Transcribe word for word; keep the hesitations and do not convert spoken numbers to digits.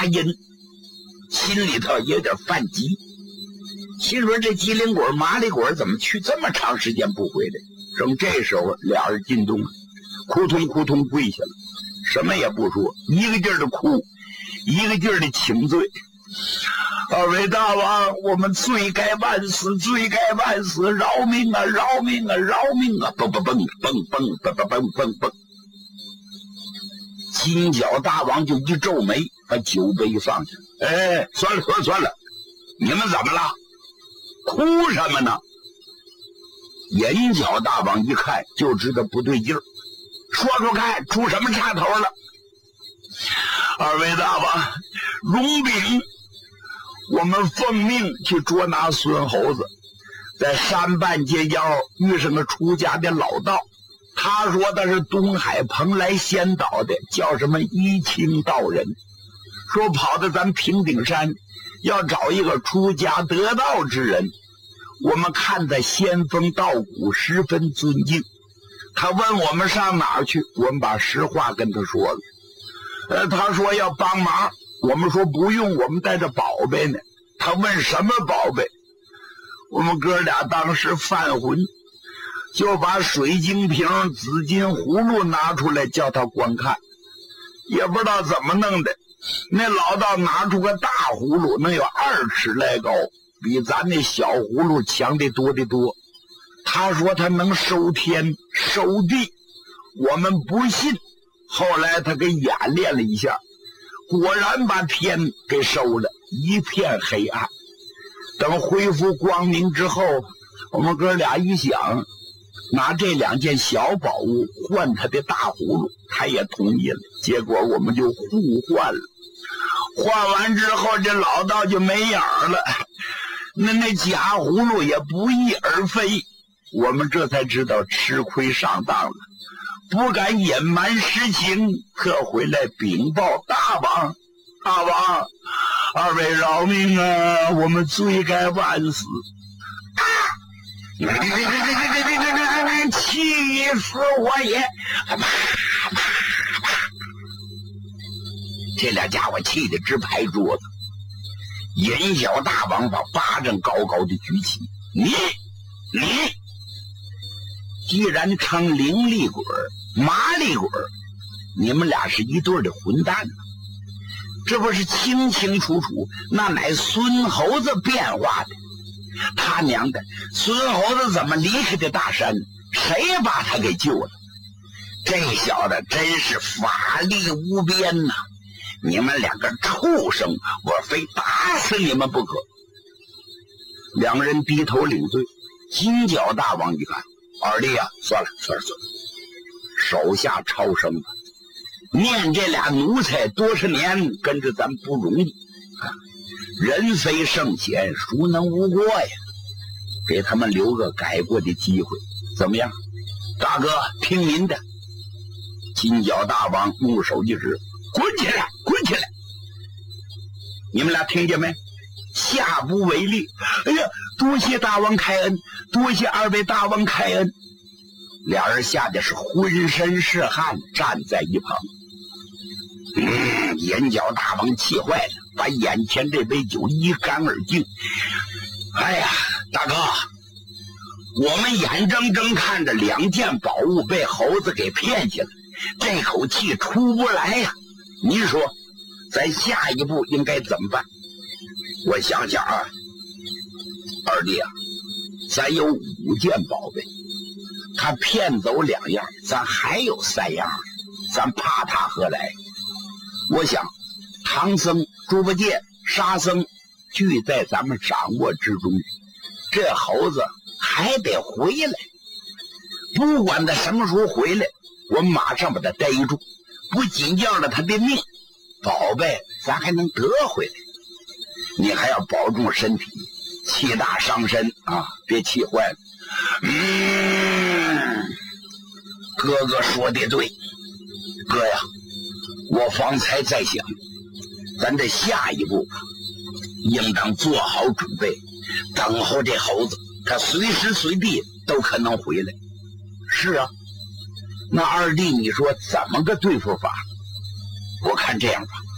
牙印，心里头有点犯急，心说这机灵鬼麻利鬼怎么去这么长时间不回来？正这时候，俩人进洞了，扑通扑通跪下了，什么也不说，一个劲儿的哭，一个劲儿的请罪。二位大王，我们罪该万死，罪该万死，饶命啊，饶命啊，饶命啊！蹦蹦蹦蹦蹦蹦蹦蹦蹦蹦。金角大王就一皱眉，把酒杯放下。哎，算了算了算了，你们怎么了？哭什么呢？银角大王一看就知道不对劲儿，说说看，出什么岔头了？二位大王，荣禀，我们奉命去捉拿孙猴子，在山半截腰遇上个出家的老道，他说他是东海蓬莱仙岛的，叫什么一清道人，说跑到咱平顶山要找一个出家得道之人，我们看他仙风道骨，十分尊敬。他问我们上哪儿去，我们把实话跟他说了。呃，他说要帮忙，我们说不用，我们带着宝贝呢。他问什么宝贝，我们哥俩当时犯浑，就把水晶瓶、紫金葫芦拿出来叫他观看，也不知道怎么弄的，那老道拿出个大葫芦，能有二尺来高，比咱那小葫芦强得多得多。他说他能收天收地，我们不信。后来他给演练了一下，果然把天给收了，一片黑暗。等恢复光明之后，我们哥俩一想，拿这两件小宝物换他的大葫芦，他也同意了。结果我们就互换了，换完之后这老道就没影儿了，那那假葫芦也不翼而飞。我们这才知道吃亏上当了，不敢隐瞒实情，特回来禀报大王。大王，二位饶命啊，我们罪该万死。啊！气死我也！啪啪啪！这俩家伙气得直拍桌子。银角大王把巴掌高高的举起，你你既然称灵力鬼麻力鬼，你们俩是一对的混蛋呢，这不是清清楚楚，那乃孙猴子变化的。他娘的，孙猴子怎么离开的大山？谁把他给救了？这小子真是法力无边呐！你们两个畜生，我非打死你们不可！两人低头领罪。金角大王一看，二弟啊，算了算了算了，手下超生了，念这俩奴才多少年跟着咱不容易啊，人非圣贤，孰能无过呀？给他们留个改过的机会，怎么样？大哥，听您的。金角大王用手一指，滚起来，滚起来！你们俩听见没？下不为例。哎呀，多谢大王开恩，多谢二位大王开恩。俩人吓得是浑身是汗，站在一旁。嗯，眼角大王气坏了，把眼前这杯酒一干而尽。哎呀，大哥，我们眼睁睁看着两件宝物被猴子给骗下来，这口气出不来呀、啊！您说，咱下一步应该怎么办？我想想啊，二弟啊，咱有五件宝贝，他骗走两样，咱还有三样，咱怕他何来？我想，唐僧、猪八戒、沙僧俱在咱们掌握之中，这猴子还得回来。不管他什么时候回来，我们马上把他逮住，不仅要了他的命，宝贝咱还能得回来。你还要保重身体，气大伤身啊，别气坏了。嗯，哥哥说的对，哥呀，我方才在想，咱这下一步应当做好准备，等候这猴子，他随时随地都可能回来。是啊，那二弟你说怎么个对付法？我看这样吧，